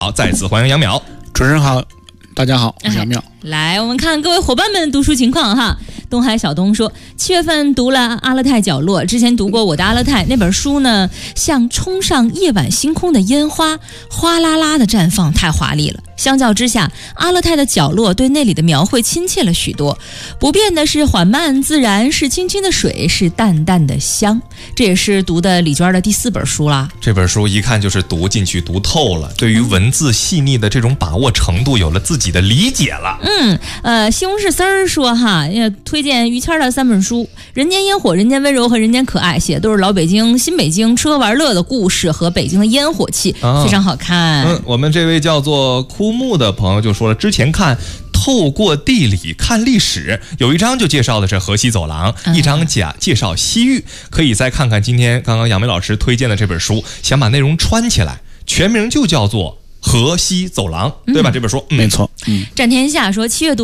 好，再次欢迎杨淼。 主持人好，大家好，我是杨淼。 来，我们看各位伙伴们读书情况哈。东海小东说，7月份读了《阿勒泰角落》，之前读过《我的阿勒泰》那本书呢，像冲上夜晚星空的烟花，哗啦啦的绽放，太华丽了。相较之下，《阿勒泰的角落》对那里的描绘亲切了许多。不变的是缓慢自然，是清清的水，是淡淡的香。这也是读的李娟的第4本书啦。 这本书一看就是读进去读透了，对于文字细腻的这种把握程度有了自己的理解了。 西红柿丝儿说哈，推荐于谦的3本书：《人间烟火》《人间温柔》和《人间可爱》，写的都是老北京、新北京吃喝玩乐的故事和北京的烟火气，非常好看。 我们这位叫做枯木的朋友就说了，之前看透过地理看历史，有一章就介绍的是河西走廊，一章介绍西域，可以再看看今天刚刚杨梅老师推荐的这本书，想把内容串起来，全名就叫做河西走廊，对吧？这本书没错。 战天下说7月读